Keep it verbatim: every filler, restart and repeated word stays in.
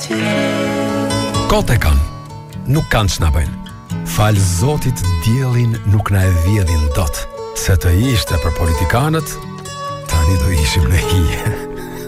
Kot e kanë, nuk kanë që na bëjnë. Falë Zotit diellin nuk na e vjedhin dot. Se të ishte për politikanët, tani do ishim në hije.